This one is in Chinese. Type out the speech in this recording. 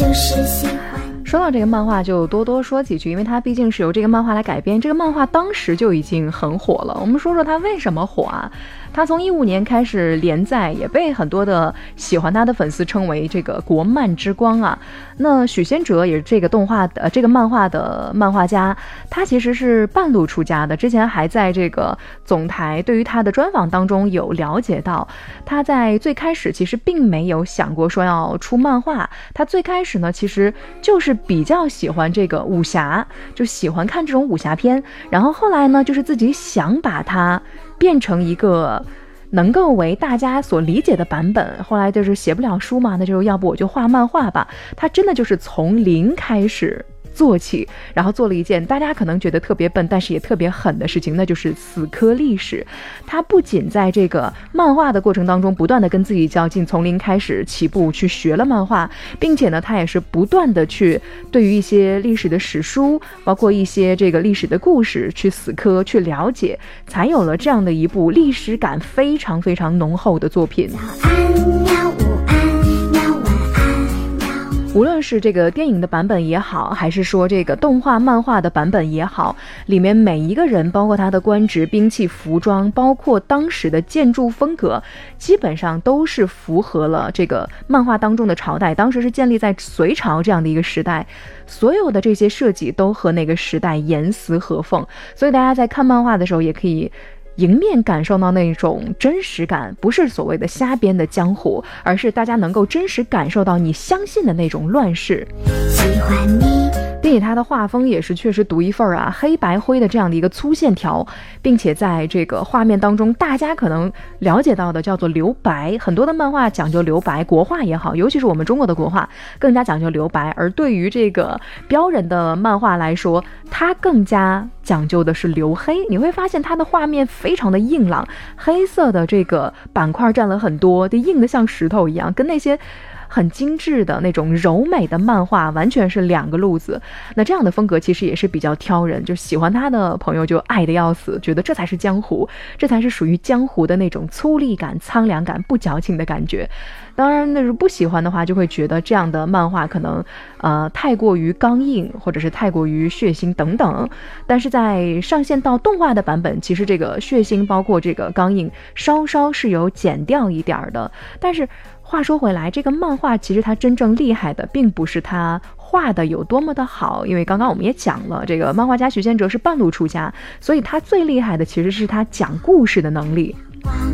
就是喜欢。 说到这个漫画就多多说几句，因为它毕竟是由这个漫画来改编，这个漫画当时就已经很火了。我们说说它为什么火啊？它从15年开始连载，也被很多的喜欢它的粉丝称为这个国漫之光啊。那许仙哲也是这个这个漫画的漫画家，他其实是半路出家的。之前还在这个总台对于他的专访当中有了解到，他在最开始其实并没有想过说要出漫画，他最开始呢其实就是比较喜欢这个武侠，就喜欢看这种武侠片，然后后来呢就是自己想把它变成一个能够为大家所理解的版本，后来就是写不了书嘛，那就要不我就画漫画吧。他真的就是从零开始做起，然后做了一件大家可能觉得特别笨但是也特别狠的事情，那就是死磕历史。他不仅在这个漫画的过程当中不断的跟自己较劲，从零开始起步去学了漫画，并且呢他也是不断的去对于一些历史的史书，包括一些这个历史的故事去死磕去了解，才有了这样的一部历史感非常非常浓厚的作品。无论是这个电影的版本也好，还是说这个动画漫画的版本也好，里面每一个人，包括他的官职、兵器、服装，包括当时的建筑风格，基本上都是符合了这个漫画当中的朝代。当时是建立在隋朝这样的一个时代，所有的这些设计都和那个时代严丝合缝，所以大家在看漫画的时候也可以迎面感受到那种真实感，不是所谓的瞎编的江湖，而是大家能够真实感受到你相信的那种乱世。 喜欢你， 并且它的画风也是确实独一份啊，黑白灰的这样的一个粗线条，并且在这个画面当中大家可能了解到的叫做留白，很多的漫画讲究留白，国画也好，尤其是我们中国的国画更加讲究留白，而对于这个标人的漫画来说，它更加讲究的是留黑。你会发现它的画面非常的硬朗，黑色的这个板块占了很多，就硬的像石头一样，跟那些很精致的那种柔美的漫画完全是两个路子。那这样的风格其实也是比较挑人，就喜欢他的朋友就爱得要死，觉得这才是江湖，这才是属于江湖的那种粗粝感、苍凉感、不矫情的感觉。当然那是不喜欢的话，就会觉得这样的漫画可能太过于刚硬，或者是太过于血腥等等。但是在上线到动画的版本，其实这个血腥包括这个刚硬稍稍是有减掉一点的。但是话说回来，这个漫画其实它真正厉害的并不是它画的有多么的好，因为刚刚我们也讲了，这个漫画家许仙哲是半路出家，所以他最厉害的其实是他讲故事的能力。